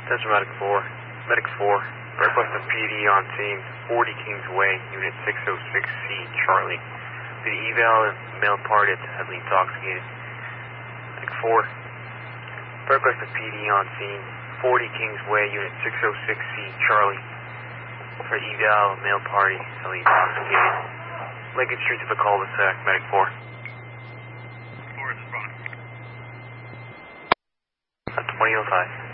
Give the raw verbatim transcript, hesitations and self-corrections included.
Attention Medic four. Medic four. Request of P D on scene, forty Kingsway, Unit six oh six C, Charlie. The eval of male party that's heavily intoxicated. Medic four. Request of P D on scene, forty Kingsway, Unit six oh six C, Charlie. For eval of male party heavily intoxicated. Lincoln Street to the cul-de-sac, Medic four. four is front. twenty oh five.